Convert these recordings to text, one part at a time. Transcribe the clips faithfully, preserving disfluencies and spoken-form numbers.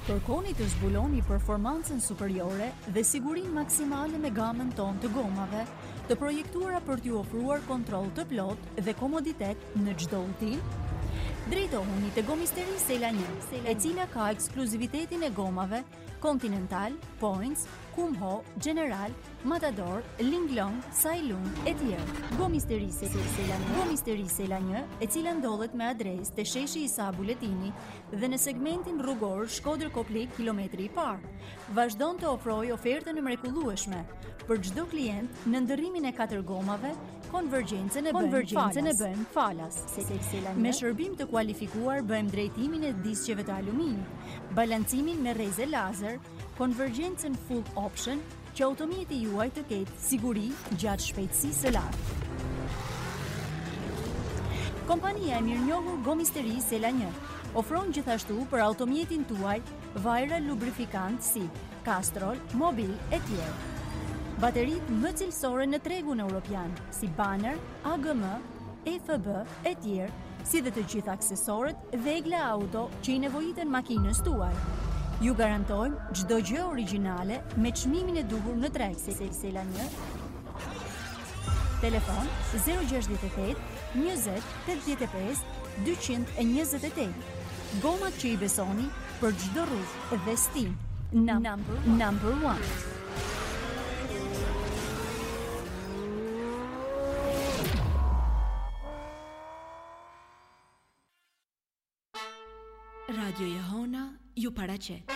Kërkoni të zbuloni performancën superiore dhe sigurinë maksimale me gamën tonë të gomave, të projektuara për t'ju ofruar kontroll të plotë dhe komoditet në çdo udhtim. Drejtohuni te Gomisteri Sela një, e cila ka ekskluzivitetin e gomave Continental, Points, Kumho, General, Matador, Linglong, Sailung e tjerë. Gomisteri Sela një, Gomisteri Sela një, e cila ndodhet me adresë te sheshi Isa Buletini dhe në segmentin rrugor Shkodër Koplik kilometri i parë. Vazhdon të ofrojë ofertën e mrekullueshme për çdo klient në ndërrimin e katër gomave. Konvergjencën e bëjmë bën falas. Me shërbim të kualifikuar bëjmë drejtimin e disqeve të aluminit, balancimin me rreze lazer, konvergjencën full option, që automjeti juaj të ketë siguri gjatë shpejtësisë së lartë. Kompania e mirënjohur Gomisteri Sela një ofron gjithashtu për automjetin tuaj vajra lubrifikant si Castrol, Mobil e tjerë. Baterit më cilësore në tregun europian, si Banner, A G M, E F B e tjerë, si dhe të gjitha aksesorët Vegla Auto që i nevojiten makinës tuaj. Ju garantojmë çdo gjë origjinale me çmimin e duhur në treg. Sela një. Telefon zero gjasht e tetë, njëzet, tetëdhjetë e pesë, dyqind e njëzet e tetë. Gomat që i besoni për çdo rrugë dhe stil. Number, number one. Radio Jehona ju paraqet.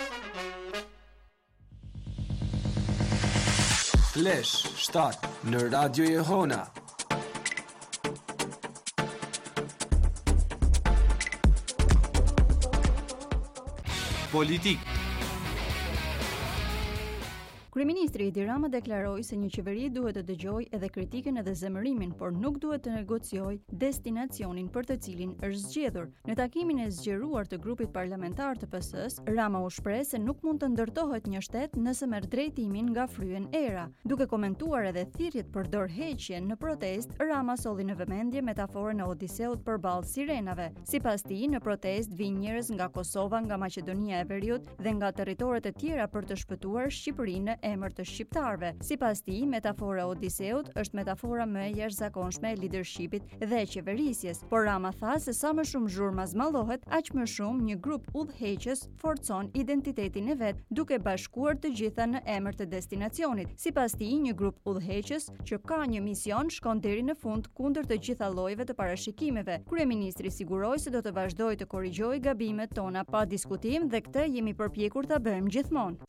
Flash shtat në Radio Jehona. Politik. Kryeministri Edi Rama deklaroi se një qeveri duhet të dëgjojë edhe kritikën edhe zemërimin, por nuk duhet të negociojë destinacionin për të cilin është zgjedhur. Në takimin e zgjeruar të grupit parlamentar të P S-s, Rama u shpreh se nuk mund të ndërtohet një shtet nëse merr drejtimin nga fryen era. Duke komentuar edhe thirrjet për dorëheqjen në protestë, Rama solli në vëmendje metaforën e Odiseut përballë sirenave. Sipas tij, në protestë vijnë njerëz nga Kosova, nga Maqedonia e Veriut dhe nga territoret e tjera për të shpëtuar Shqipërinë emër të shqiptarëve. Sipas tij, metafora Odiseut është metafora më e jashtëzakonshme e leadershipit dhe e qeverisjes, por Rama tha se sa më shumë zhurma zmallohet, aq më shumë një grup udhëheqës forcon identitetin e vet, duke bashkuar të gjitha në emër të destinacionit. Sipas tij, një grup udhëheqës që ka një mision shkon deri në fund kundër të gjitha llojeve të parashikimeve. Kryeministri siguroi se do të vazhdojë të korrigjojë gabimet tona pa diskutim dhe këtë jemi përpjekur ta bëjmë gjithmonë.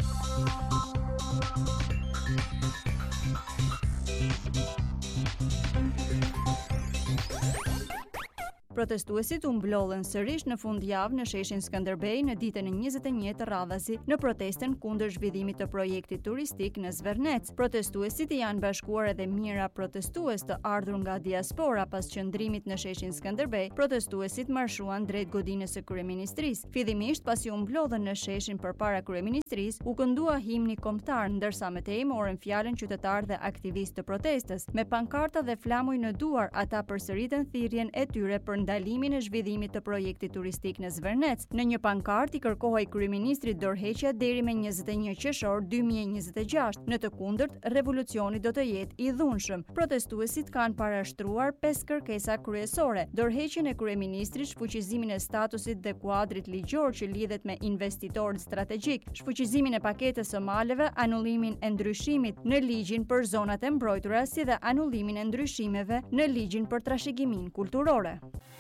Protestuesit u mblollën sërish në fundjavë në sheshin Skënderbej në ditën e njëzet e një të radhasi në protestën kundër zhvillimit të projektit turistik në Zvernec. Protestuesit janë bashkuar edhe mijëra protestues të ardhur nga diaspora pas qëndrimit në sheshin Skënderbej. Protestuesit marshuan drejt godinës së kryeministrisë. Fillimisht pasi u mblodhën në sheshin përpara kryeministrisë, u këndua himni kombëtar, ndërsa më tej morën fjalën qytetarë dhe aktivistë të protestës. Me pankarta dhe flamuj në duar, ata përsëritën thirrjen e tyre për ndalimin e zhvillimit të projektit turistik në Zvernec. Në një pankart i kërkohej kryeministrit dorëheqja deri me njëzet e një qershor dy mijë e njëzet e gjashtë. Në të kundërt, revolucioni do të jetë i dhunshëm. Protestuesit kanë parashtruar pesë kërkesa kryesore: dorëheqjen e kryeministrit, shfuqizimin e statusit dhe kuadrit ligjor që lidhet me investitorët strategjik, shfuqizimin e paketës së maleve, anullimin e ndryshimit në ligjin për zonat e mbrojtura, si dhe anullimin e ndryshimeve në ligjin për trashëgiminë kulturore.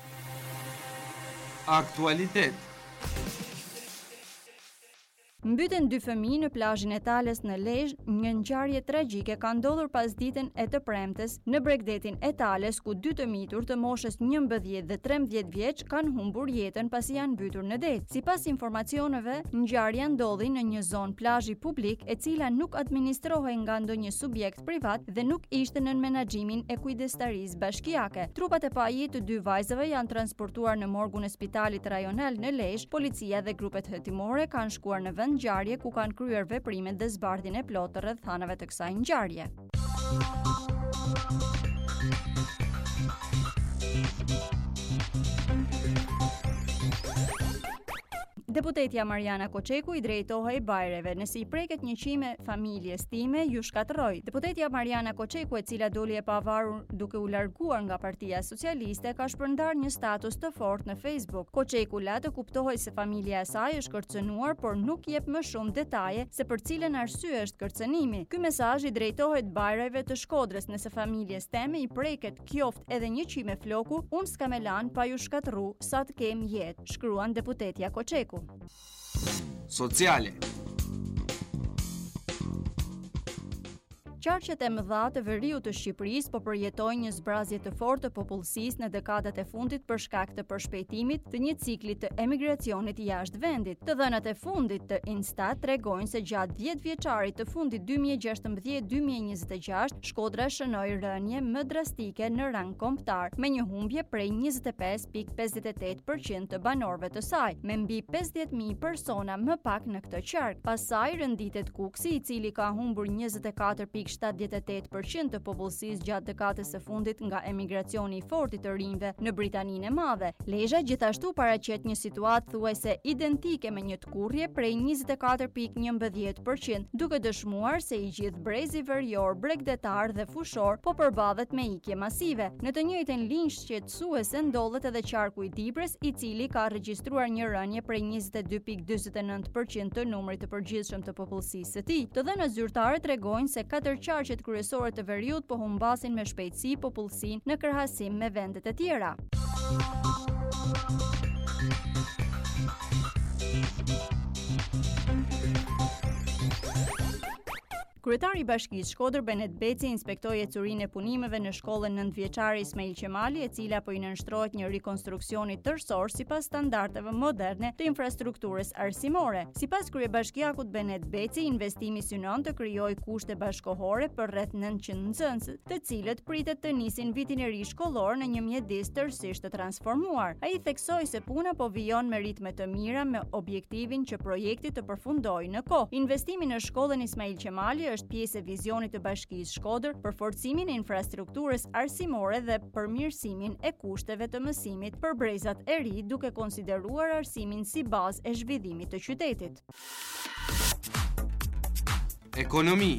Aktualitet. Mbyten dy fëmijë në plazhin e Tales në Lezhë. Një ngjarje tragjike ka ndodhur pas ditën e të premtes në Bregdetin e Tales, ku dy të mitur të moshës njëmbëdhjetë dhe trembëdhjetë vjeç kanë humbur jetën pasi janë mbytur në det. Sipas informacioneve, ngjarja ndodhi në një zonë plazhi publik e cila nuk administrohej nga ndonjë subjekt privat dhe nuk ishte nën menaxhimin e kujdestarisë bashkiake. Trupat e pajisë të dy vajzave janë transportuar në morgun e spitalit rajonal në Lezhë. Policia dhe grupet hetimore kanë shkuar në vend ngjarje ku kanë kryer veprimet dhe zbardhjen e plotë të rrethanave të kësaj ngjarje. Deputetja Mariana Koçeku i drejtohej bajreve, nëse i preket një qime familjes time, ju shkatërroj. Deputetja Mariana Koçeku, e cila doli e pavarur duke u larguar nga Partia Socialiste, ka shpërndar një status të fortë në Facebook. Koçeku la të kuptohej se familja e saj është kërcënuar, por nuk jep më shumë detaje se për cilën arsye është kërcënimi. Ky mesazh i drejtohet bajrave të Shkodrës, nëse familjes teme i preket qoftë edhe një qime floku, unë s'kam elan pa ju shkatërru sa të kem jetë, shkruan deputetja Koçeku. Sociale. Qarqet e mëdha të veriut të Shqipërisë po përjetojnë një zbrazje të fortë të popullsisë në dekadat e fundit për shkak të përshpejtimit të një cikli të emigracionit jashtë vendit. Të dhënat e fundit të Instat tregojnë se gjatë dhjetë vjeçarit të fundit dy mijë e gjashtëmbëdhjetë dy mijë e njëzet e gjashtë, Shkodra shënoi rënje më drastike në rang kombëtar, me një humbje prej njëzet e pesë pikë pesëdhjetë e tetë përqind të banorëve të saj, me mbi pesëdhjetë mijë persona më pak në këtë qark. Pastaj rënditet Kuksi, i cili ka humbur njëzet e katër pikë shtatëdhjetë e tetë përqind të popullsisë gjatë dekadës së fundit nga emigracioni i fortë të rinjve në Britaninë e Madhe. Lezhë gjithashtu paraqet një situatë thuajse identike me një tkurrje prej njëzet e katër pikë njëmbëdhjetë përqind, duke dëshmuar se i gjithë brezi verior, bregdetar dhe fushor po përbadhet me ikje masive. Në të njëjtën linjë shqetësuese ndodhet edhe qarku i Dibrës, i cili ka regjistruar një rënje prej njëzet e dy pikë dyzet e nëntë përqind të numrit të përgjithshëm të popullsisë së tij. Të dhënat zyrtare tregojnë se katër qarqet kryesore të veriut po humbasin me shpejtësi popullsinë në krahasim me vendet e tjera. Kryetari i Bashkisë Shkodër Benet Beci inspektoi ecurinë e punimeve në shkollën nëntëvjeçare Ismail Qemali, e cila po i nënshtrohet një rikonstruksioni tërësor sipas standardeve moderne të infrastrukturës arsimore. Sipas kryebashkiakut Benet Beci, investimi synon të krijojë kushte bashkohore për rreth nëntëqind nxënës, të cilët pritet të nisin vitin e ri shkollor në një mjedis tërësisht të transformuar. Ai theksoi se puna po vijon me ritme të mira me objektivin që projekti të përfundojë në kohë. Investimi në shkollën Ismail Qemali është pjesë e vizionit të Bashkisë Shkodër për forcimin e infrastrukturës arsimore dhe përmirësimin e kushteve të mësimit për brezat e ri, duke konsideruar arsimin si bazë e zhvillimit të qytetit. Ekonomi.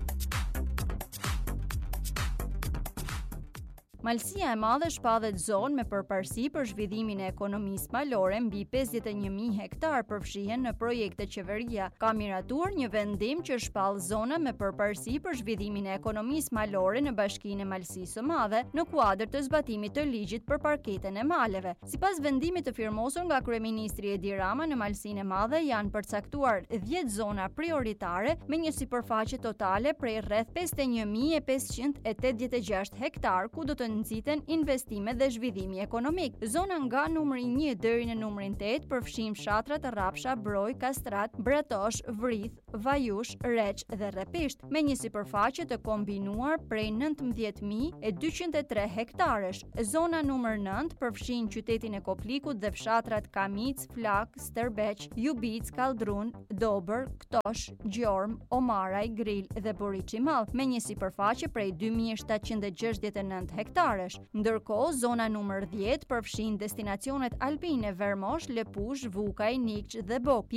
Malësia e Madhe shpallet zonë me përparësi për zhvillimin e ekonomisë malore, mbi pesëdhjetë e një mijë hektar përfshihen në projekte qeveria. Ka miratuar një vendim që shpall zona me përparësi për zhvillimin e ekonomisë malore në Bashkinë e Malësisë së Madhe në kuadër të zbatimit të ligjit për parketen e maleve. Sipas vendimit të firmosur nga kryeministri Edi Rama, në Malësinë e Madhe janë përcaktuar dhjetë zona prioritare me një sipërfaqe totale prej rreth pesëdhjetë e një mijë e pesëqind e tetëdhjetë e gjashtë hektar, ku do të nxiten investime dhe zhvillimi ekonomik. Zona nga numri një deri në numrin tetë përfshin fshatrat Rrapsha, Broj, Kastrat, Bratosh, Vrith, Vajush, Reç dhe Rrepisht, me një sipërfaqe të kombinuar prej nëntëmbëdhjetë mijë e dyqind e tre hektarësh. Zona numër nëntë përfshin qytetin e Koplikut dhe fshatrat Kamic, Flak, Stërbeq, Jubic, Kaldrun, Dobër, Ktosh, Gjorm, Omaraj, Gril dhe Boriç i Madh, me një sipërfaqe prej dy mijë e shtatëqind e gjashtëdhjetë e nëntë hektarësh. Ndërkohë, zona numër dhjetë përfshin destinacionet alpine Vermosh, Lepush, Vukaj, Nikç dhe Bok.